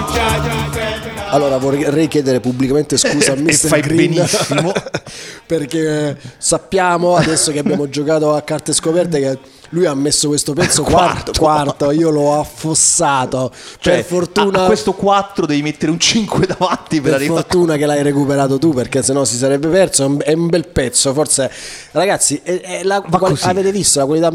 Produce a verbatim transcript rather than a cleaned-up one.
Allora vorrei chiedere pubblicamente scusa a mister E fai Green benissimo. perché sappiamo adesso che abbiamo giocato a carte scoperte che lui ha messo questo pezzo Quarto. quarto, quarto, io l'ho affossato. Cioè, per fortuna, a, a questo quattro devi mettere un cinque davanti per, per arrivare. fortuna che l'hai recuperato tu, perché sennò si sarebbe perso. È un, è un bel pezzo, forse ragazzi è, è la, Va qual- così. avete visto la qualità